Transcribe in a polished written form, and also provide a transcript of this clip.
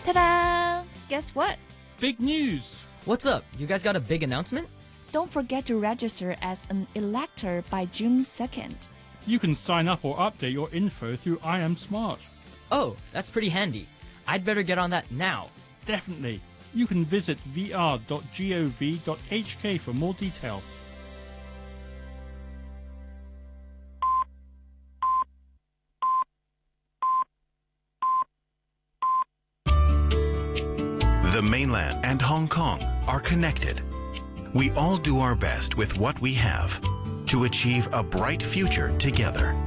Ta-da! Guess what? Big news! What's up? You guys got a big announcement? Don't forget to register as an elector by June 2nd. You can sign up or update your info through I Am Smart. Oh, that's pretty handy. I'd better get on that now. Definitely. You can visit vr.gov.hk for more details. The mainland and Hong Kong are connected. We all do our best with what we have to achieve a bright future together.